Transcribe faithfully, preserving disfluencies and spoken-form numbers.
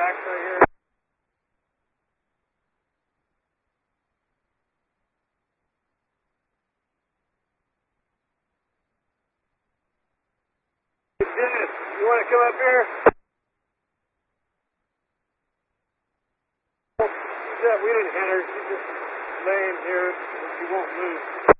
tracks right here. Dennis, you want to come up here? She's that wheeling header. She's just laying here. She won't move.